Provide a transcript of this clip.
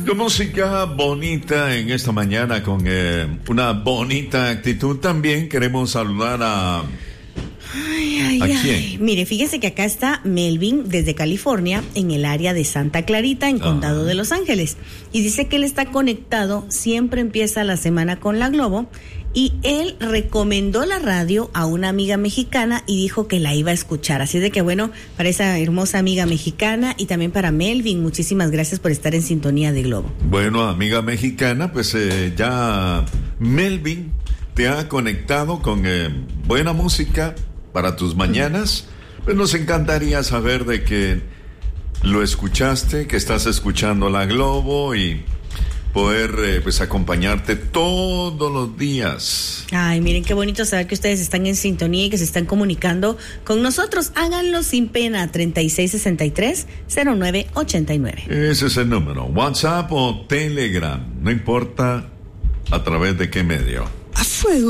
Con música bonita en esta mañana, con una bonita actitud. También queremos saludar a... ¿A quién? Mire, fíjese que acá está Melvin desde California, en el área de Santa Clarita, en Condado de Los Ángeles. Y dice que él está conectado, siempre empieza la semana con la Globo. Y él recomendó la radio a una amiga mexicana y dijo que la iba a escuchar. Así de que bueno, para esa hermosa amiga mexicana y también para Melvin, muchísimas gracias por estar en sintonía de Globo. Bueno, amiga mexicana, pues ya Melvin te ha conectado con buena música para tus mañanas. Pues nos encantaría saber de que lo escuchaste, que estás escuchando la Globo y poder pues acompañarte todos los días. Ay, miren qué bonito saber que ustedes están en sintonía y que se están comunicando con nosotros. Háganlo sin pena. 3663-0989. Ese es el número. WhatsApp o Telegram, no importa a través de qué medio. A fuego.